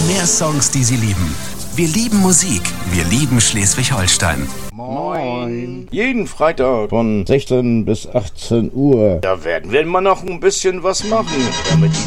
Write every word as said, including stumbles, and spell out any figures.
Mehr Songs, die Sie lieben. Wir lieben Musik. Wir lieben Schleswig-Holstein. Moin. Jeden Freitag von sechzehn bis achtzehn Uhr. Da werden wir mal noch ein bisschen was machen, damit die